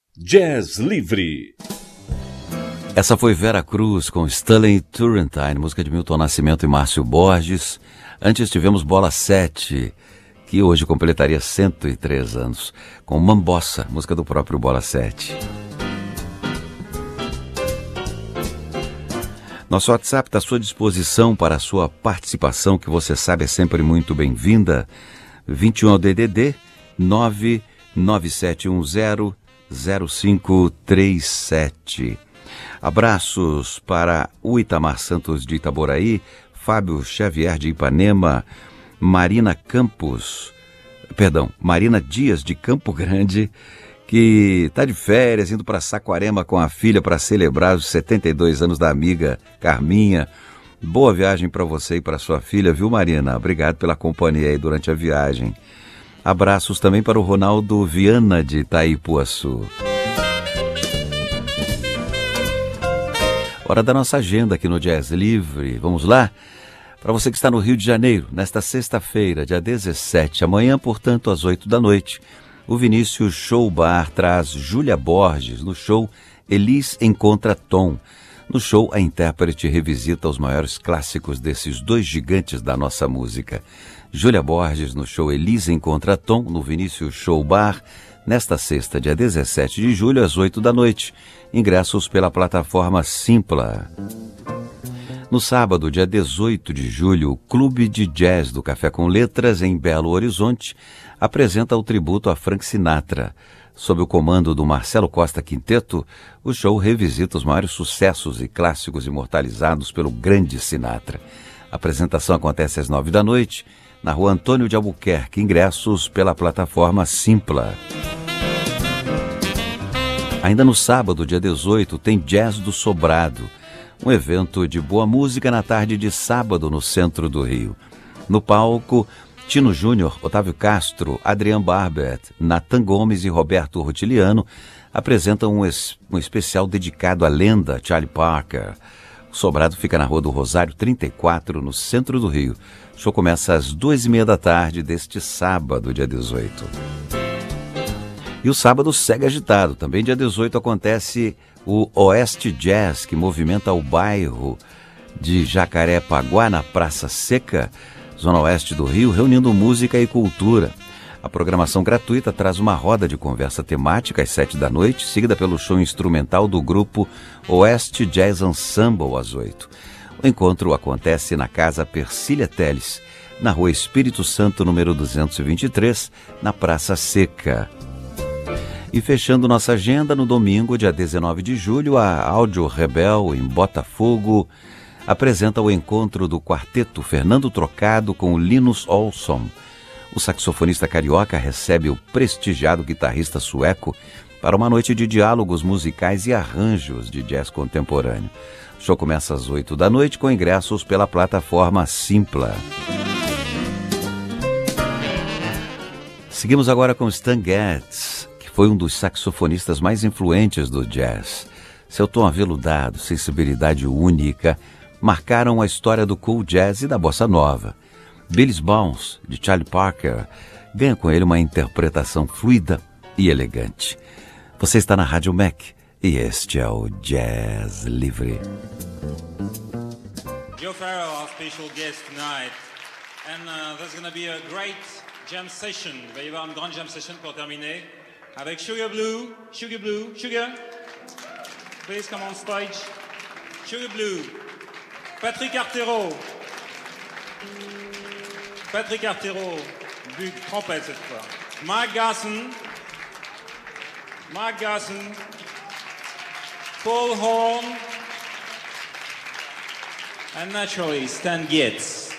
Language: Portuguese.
Jazz Livre. Essa foi Vera Cruz com Stanley Turrentine, música de Milton Nascimento e Márcio Borges. Antes tivemos Bola 7, que hoje completaria 103 anos, com Mambossa, música do próprio Bola 7. Nosso WhatsApp está à sua disposição para a sua participação, que você sabe é sempre muito bem-vinda. 21 é o DDD 997100537. Abraços para o Itamar Santos de Itaboraí, Fábio Xavier de Ipanema, Marina Dias de Campo Grande, que está de férias, indo para Saquarema com a filha para celebrar os 72 anos da amiga Carminha. Boa viagem para você e para sua filha, viu, Marina? Obrigado pela companhia aí durante a viagem. Abraços também para o Ronaldo Viana de Itaipuaçu. Hora da nossa agenda aqui no Jazz Livre. Vamos lá? Para você que está no Rio de Janeiro, nesta sexta-feira, dia 17, amanhã, portanto, às 8 da noite, o Vinícius Show Bar traz Júlia Borges no show Elis Encontra Tom. No show, a intérprete revisita os maiores clássicos desses dois gigantes da nossa música. Júlia Borges no show Elis Encontra Tom, no Vinícius Show Bar, nesta sexta, dia 17 de julho, às 8 da noite. Ingressos pela plataforma Simpla. No sábado, dia 18 de julho, o Clube de Jazz do Café com Letras, em Belo Horizonte, apresenta o tributo a Frank Sinatra. Sob o comando do Marcelo Costa Quinteto, o show revisita os maiores sucessos e clássicos imortalizados pelo grande Sinatra. A apresentação acontece às 9 da noite, na rua Antônio de Albuquerque. Ingressos pela plataforma Simpla. Ainda no sábado, dia 18, tem Jazz do Sobrado, um evento de boa música na tarde de sábado no centro do Rio. No palco, Tino Júnior, Otávio Castro, Adrian Barbet, Nathan Gomes e Roberto Rutiliano apresentam um especial dedicado à lenda Charlie Parker. O Sobrado fica na Rua do Rosário 34, no centro do Rio. O show começa às 2h30 da tarde deste sábado, dia 18. E o sábado segue agitado. Também dia 18 acontece o Oeste Jazz, que movimenta o bairro de Jacarepaguá, na Praça Seca, zona oeste do Rio, reunindo música e cultura. A programação gratuita traz uma roda de conversa temática às 7 da noite, seguida pelo show instrumental do grupo Oeste Jazz Ensemble às 8. O encontro acontece na Casa Persília Teles, na Rua Espírito Santo, número 223, na Praça Seca. E fechando nossa agenda, no domingo, dia 19 de julho, a Áudio Rebel, em Botafogo, apresenta o encontro do quarteto Fernando Trocado com Linus Olsson. O saxofonista carioca recebe o prestigiado guitarrista sueco para uma noite de diálogos musicais e arranjos de jazz contemporâneo. O show começa às 8 da noite com ingressos pela plataforma Simpla. Seguimos agora com Stan Getz, que foi um dos saxofonistas mais influentes do jazz. Seu tom aveludado, sensibilidade única, marcaram a história do cool jazz e da bossa nova. Billy's Bounce, de Charlie Parker, ganha com ele uma interpretação fluida e elegante. Você está na Rádio Mac e este é o Jazz Livre. Joe Farrell, our special guest tonight. And there's going to be a great jam session. Il va y avoir une grande jam session pour terminer. Avec Sugar Blue. Please come on stage. Sugar Blue. Patrick Artero, du trompette cette fois. Mike Garson, Paul Horn, and naturally Stan Getz.